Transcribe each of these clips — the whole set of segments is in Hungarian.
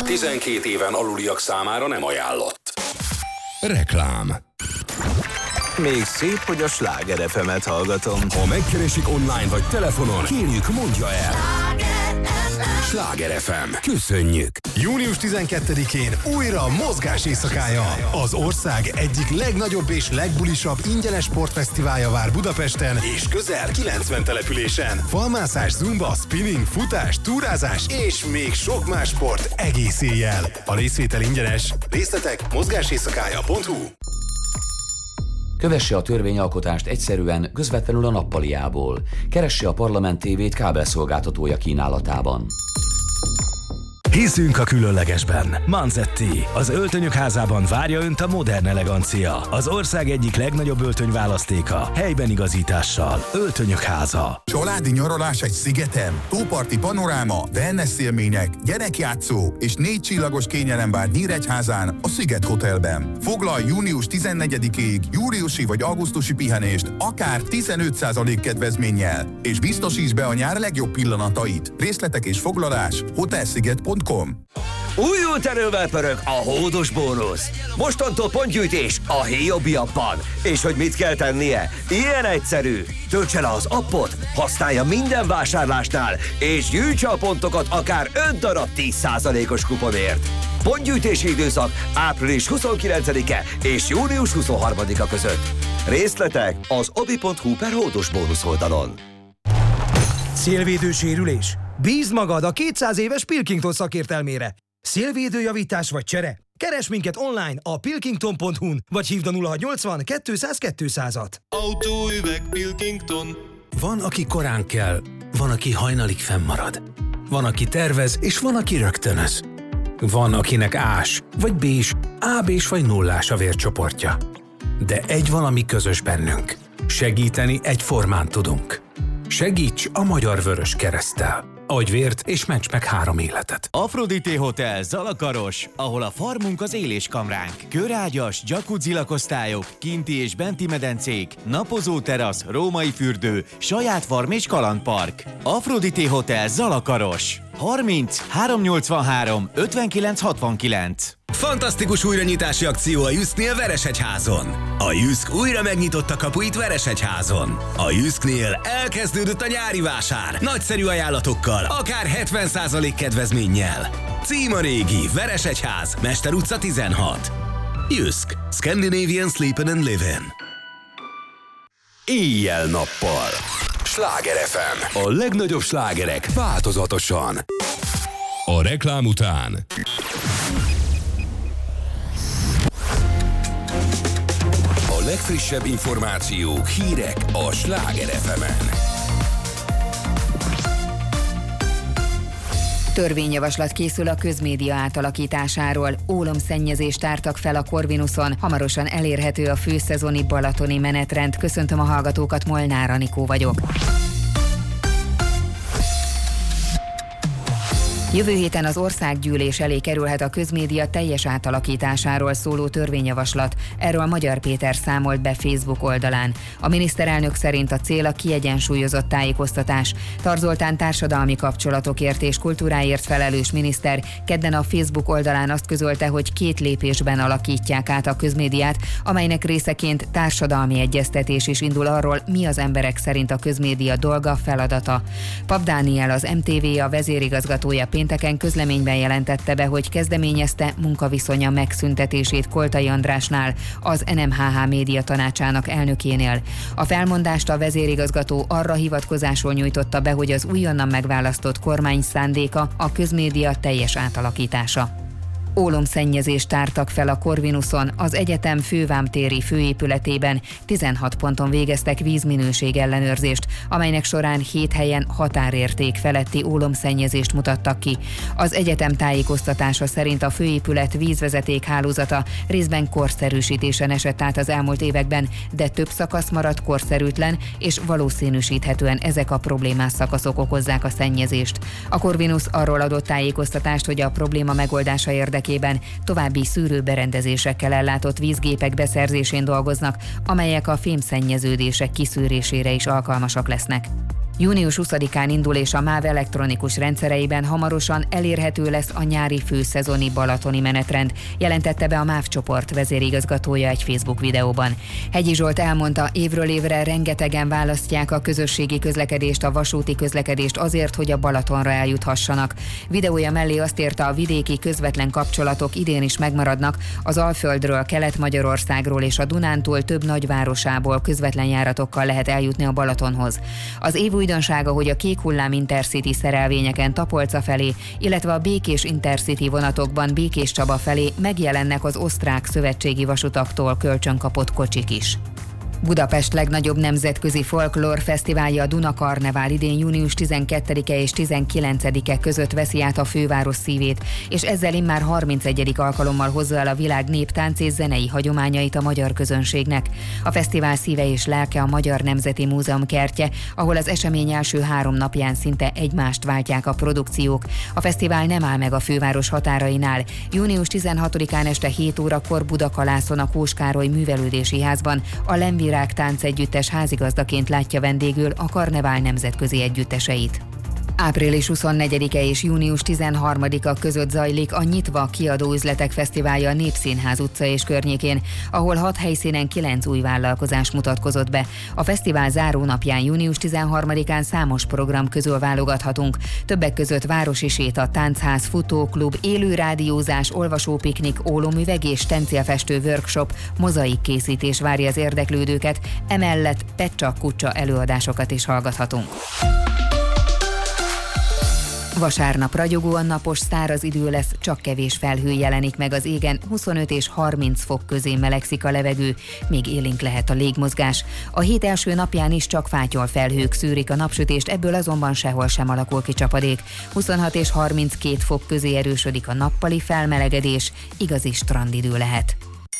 12 éven aluliak számára nem ajánlott. Reklám. Még szép, hogy a Sláger FM-et hallgatom. Ha megkeresik online vagy telefonon, kérjük, mondja el. Sláger FM. Köszönjük! Június 12-én újra Mozgás éjszakája. Az ország egyik legnagyobb és legbulisabb ingyenes sportfesztiválja vár Budapesten és közel 90 településen. Falmászás, zumba, spinning, futás, túrázás és még sok más sport egész éjjel. A részvétel ingyenes. Részletek mozgáséjszakája.hu. Kövesse a törvényalkotást egyszerűen, közvetlenül a nappaliából. Keresse a Parlament TV-t kábelszolgáltatója kínálatában. Hiszünk a különlegesben. Manzetti, az öltönyök házában várja Önt a modern elegancia. Az ország egyik legnagyobb öltönyválasztéka, helyben igazítással. Öltönyök háza. Családi nyaralás egy szigeten, tóparti panoráma, wellness élmények, gyerekjátszó és 4 csillagos kényelem vár Nyíregyházán a Sziget Hotelben. Foglalj június 14-ig júliusi vagy augusztusi pihenést akár 15% kedvezménnyel, és biztosíts be a nyár legjobb pillanatait. Részletek és foglalás hotelsziget.com. Újult erővel pörög a hódos bónusz. Mostantól pontgyűjtés a Héjobi appban. És hogy mit kell tennie? Ilyen egyszerű. Töltse le az appot, használja minden vásárlásnál, és gyűjtse a pontokat akár 5 darab 10%-os kuponért. Pontgyűjtési időszak április 29-e és június 23-a között. Részletek az obi.hu/hódos bónusz oldalon. Szélvédő sérülés? Bízd magad a 200 éves Pilkington szakértelmére. Szélvédőjavítás vagy csere? Keresd minket online a pilkington.hu-n, vagy hívd a 0680 200 200-at. Autóüveg Pilkington. Van, aki korán kell, van, aki hajnalig fennmarad. Van, aki tervez, és van, aki rögtönöz. Van, akinek ás, vagy bés, AB-s vagy nullás a vércsoportja. De egy valami közös bennünk. Segíteni egyformán tudunk. Segíts a Magyar Vörös Kereszttel. Adj vért és ments meg 3 életet. Aphrodite Hotel Zalakaros, ahol a farmunk az éléskamránk. Körágyas, jacuzzi lakosztályok, kinti és benti medencék, napozó terasz, római fürdő, saját farm és kalandpark. Aphrodite Hotel Zalakaros. 30 383 59 69. Fantasztikus újranyitási akció a Jysknél Veresegyházon. A Jysk újra megnyitotta kapuit Veresegyházon. A Jysknél elkezdődött a nyári vásár. Nagyszerű ajánlatokkal, akár 70% kedvezménnyel. Cím a régi, Veresegyház, Mester utca 16. Jysk. Scandinavian Sleepin' and Livin'. Éjjel-nappal. Sláger FM. A legnagyobb slágerek változatosan. A reklám után. A legfrissebb információk, hírek a Sláger FM-en. Törvényjavaslat készül a közmédia átalakításáról. Ólomszennyezést tártak fel a Corvinuson. Hamarosan elérhető a főszezoni balatoni menetrend. Köszöntöm a hallgatókat, Molnár Anikó vagyok. Jövő héten az országgyűlés elé kerülhet a közmédia teljes átalakításáról szóló törvényjavaslat. Erről Magyar Péter számolt be Facebook oldalán. A miniszterelnök szerint a cél a kiegyensúlyozott tájékoztatás. Tarz Zoltán társadalmi kapcsolatokért és kultúráért felelős miniszter kedden a Facebook oldalán azt közölte, hogy 2 lépésben alakítják át a közmédiát, amelynek részeként társadalmi egyeztetés is indul arról, mi az emberek szerint a közmédia dolga, feladata. Pap Dániel, az MTV vezérigazgatója pénteken közleményben jelentette be, hogy kezdeményezte munkaviszonya megszüntetését Koltai Andrásnál, az NMHH média tanácsának elnökénél. A felmondást a vezérigazgató arra hivatkozásul nyújtotta be, hogy az újonnan megválasztott kormány szándéka a közmédia teljes átalakítása. Ólomszennyezést tártak fel a Corvinuson, az egyetem fővámtéri főépületében 16 ponton végeztek vízminőség ellenőrzést, amelynek során 7 helyen határérték feletti ólomszennyezést mutattak ki. Az egyetem tájékoztatása szerint a főépület vízvezeték hálózata részben korszerűsítésen esett át az elmúlt években, de több szakasz maradt korszerűtlen, és valószínűsíthetően ezek a problémás szakaszok okozzák a szennyezést. A Corvinus arról adott tájékoztatást, hogy a probléma megoldása érdekében további szűrőberendezésekkel ellátott vízgépek beszerzésén dolgoznak, amelyek a fémszennyeződések kiszűrésére is alkalmasak lesznek. Június 20-án indul és a MÁV elektronikus rendszereiben hamarosan elérhető lesz a nyári főszezoni balatoni menetrend, jelentette be a MÁV csoport vezérigazgatója egy Facebook videóban. Hegyi Zsolt elmondta, évről évre rengetegen választják a közösségi közlekedést, a vasúti közlekedést azért, hogy a Balatonra eljuthassanak. Videója mellé azt írta, a vidéki közvetlen kapcsolatok idén is megmaradnak, az Alföldről, Kelet-Magyarországról és a Dunántúl több nagyvárosából közvetlen járatokkal lehet eljutni a Balatonhoz. Az év újdonsága, hogy a Kék Hullám Intercity szerelvényeken Tapolca felé, illetve a Békés Intercity vonatokban Békéscsaba felé megjelennek az osztrák szövetségi vasutaktól kölcsönkapott kocsik is. Budapest legnagyobb nemzetközi folklórfesztiválja, a Dunakarnevál idén június 12-e és 19-e között veszi át a főváros szívét, és ezzel immár 31. alkalommal hozza el a világ néptánc és zenei hagyományait a magyar közönségnek. A fesztivál szíve és lelke a Magyar Nemzeti Múzeum kertje, ahol az esemény első 3 napján szinte egymást váltják a produkciók. A fesztivál nem áll meg a főváros határainál. Június 16-án este 7 órakor Budakalászon a Kós Károly Művelődési Házban a Lemvirág táncegyüttes házigazdaként látja vendégül a karnevál nemzetközi együtteseit. Április 24-e és június 13-a között zajlik a Nyitva Kiadóüzletek Fesztiválja a Népszínház utca és környékén, ahol 6 helyszínen 9 új vállalkozás mutatkozott be. A fesztivál zárónapján június 13-án számos program közül válogathatunk. Többek között városi séta, táncház, futóklub, élő rádiózás, olvasópiknik, ólomüveg és stencélfestő workshop, mozaik készítés várja az érdeklődőket, emellett pecsa-kucsa előadásokat is hallgathatunk. Vasárnap ragyogóan napos, száraz idő lesz, csak kevés felhő jelenik meg az égen, 25 és 30 fok közé melegszik a levegő, még élénk lehet a légmozgás. A hét első napján is csak fátyol felhők szűrik a napsütést, ebből azonban sehol sem alakul ki csapadék. 26 és 32 fok közé erősödik a nappali felmelegedés, igazi strandidő lehet.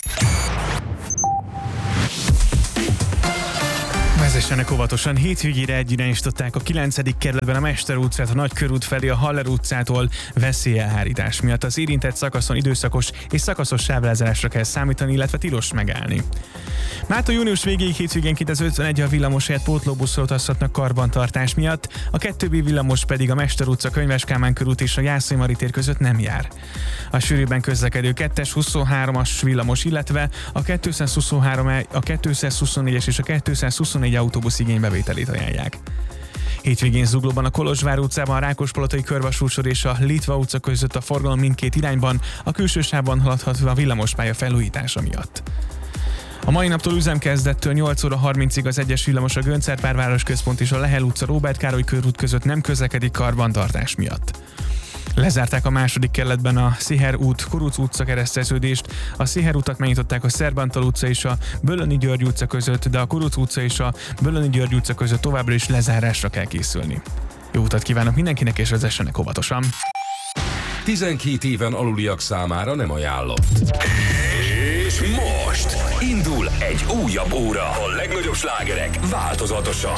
Vezessenek óvatosan, hétvégére egyirányosították a 9. kerületben a Mester utcát a Nagykörút felé a Haller utcától veszélyelhárítás miatt. Az érintett szakaszon időszakos és szakaszos sávlezárásra kell számítani, illetve tilos megállni. Mától június végéig hétvégénként az 51 a villamos helyett pótlóbuszról utazhatnak karbantartás miatt, a 2B villamos pedig a Mester utca, Könyves Kálmán körút és a Jászai Mari tér között nem jár. A sűrűbben közlekedő 2-es, 23-as villamos, illetve a 223, a 224-es és a 224 autóbusz igénybevételét ajánlják. Hétvégén Zuglóban a Kolozsvár utcában, a Rákospalotai körvasútsor és a Litva utca között a forgalom mindkét irányban, a külső sávban haladhatva a villamospálya felújítása miatt. A mai naptól üzemkezdettől 8 óra 30-ig az egyes villamos a Göncz-Árpád Központ és a Lehel utca, Róbert Károly körút között nem közlekedik karbantartás miatt. Lezárták a második kerületben a Sziher út, Kuruc utca kereszteződést, a Sziher utat megnyitották a Szerbantal utca és a Bölöni György utca között, de a Kuruc utca és a Bölöni György utca között továbbra is lezárásra kell készülni. Jó utat kívánok mindenkinek, és vezessenek óvatosan! 12 éven aluliak számára nem ajánlott. És most indul egy újabb óra. A legnagyobb slágerek változatosan.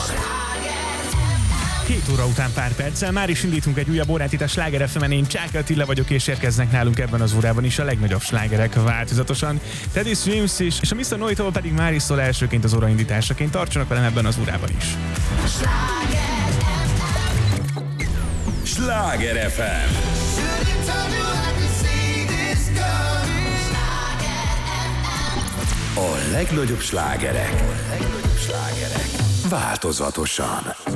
7 óra után pár perccel már is indítunk egy újabb órát itt a Sláger FM-en. Én Csák Attila vagyok, és érkeznek nálunk ebben az órában is a legnagyobb slágerek változatosan. Teddy Swims is, és a Mr. Noitól pedig már is szól elsőként az óra indításaként. Tartsanak velem ebben az órában is. Sláger FM. A legnagyobb slágerek változatosan.